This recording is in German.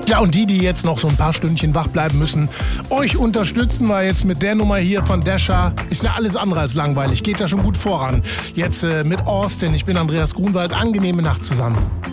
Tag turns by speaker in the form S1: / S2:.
S1: Ja, und die jetzt noch so ein paar Stündchen wach bleiben müssen, euch unterstützen wir jetzt mit der Nummer hier von Desha. Ist ja alles andere als langweilig, geht ja schon gut voran. Jetzt mit Austin, ich bin Andreas Grunwald, angenehme Nacht zusammen.